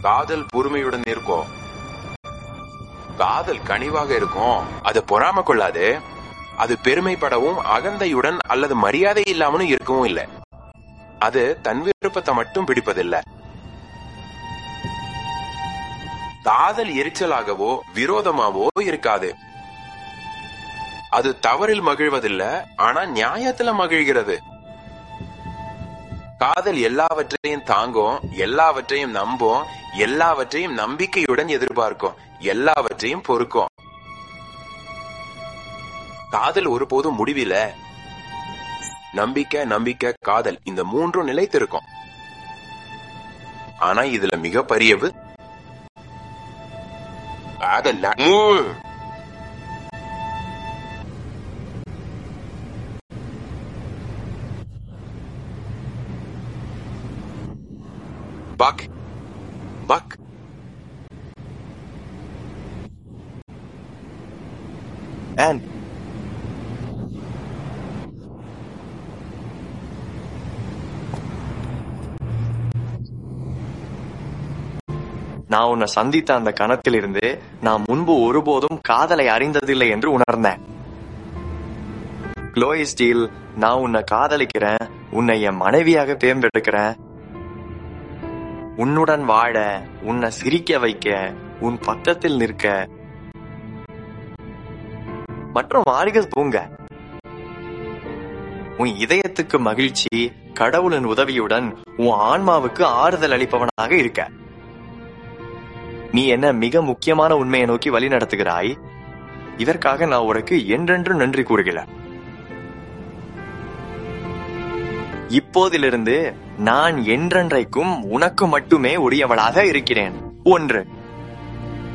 காதல் பொறுமையுடன் இருக்கும். காதல் கனிவாக இருக்கும். அது பொறாம கொள்ளாது. அது பெருமைப்படவும் அகந்தையுடன் அல்லது மரியாதை இல்லாமலும் இருக்கவும் இல்லை. அது தன் விருப்பத்தை மட்டும் பிடிப்பதில்லை. காதல் எரிச்சலாகவோ விரோதமாவோ இருக்காது. அது தவறில் மகிழ்வதில்லை, ஆனா நியாயத்துல மகிழ்கிறது. காதல் எல்லாவற்றையும் தாங்கும், எல்லாவற்றையும் நம்பும், எல்லாவற்றையும் நம்பிக்கையுடன் எதிர்பார்க்கும், எல்லாவற்றையும் பொறுக்கும். காதல் ஒருபோதும் முடிவில. நம்பிக்கை, நம்பிக்கை, காதல், இந்த மூன்றும் நிலைத்திருக்கும். ஆனா இதுல மிக பெரியவு காதல். Buck. Buck. And நான் உன்னை சந்தித்த அந்த கணத்திலிருந்து நான் முன்பு ஒருபோதும் காதலை அறிந்ததில்லை என்று உணர்ந்தேன். க்ளோயி ஸ்டீல், நான் உன்னை காதலிக்கிறேன். உன்னை என் மனைவியாக தேர்ந்தெடுக்கிறேன். உன்னுடன் வாழ, உன்னை சிரிக்க வைக்க, உன் பக்கத்தில் நிற்க மற்றும் மார்கஸ் பூங்க. உன் இதயத்துக்கு மகிழ்ச்சி, கடவுளின் உதவியுடன் உன் ஆன்மாவுக்கு ஆறுதல் அளிப்பவனாக இருக்க. நீ என்ன மிக முக்கியமான உண்மையை நோக்கி வழி நடத்துகிறாய். இதற்காக நான் உனக்கு என்றென்றும் நன்றி கூறுகிறேன். இப்போதிலிருந்து நான் என்றென்றைக்கும் உனக்கு மட்டுமே உரியவளாக இருக்கிறேன். 1